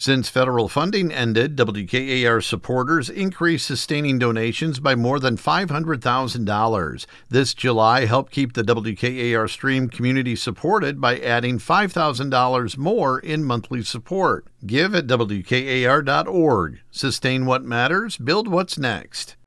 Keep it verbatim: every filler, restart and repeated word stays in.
Since federal funding ended, W K A R supporters increased sustaining donations by more than five hundred thousand dollars. This July helped keep the W K A R Stream community supported by adding five thousand dollars more in monthly support. Give at W K A R dot org. Sustain what matters, build what's next.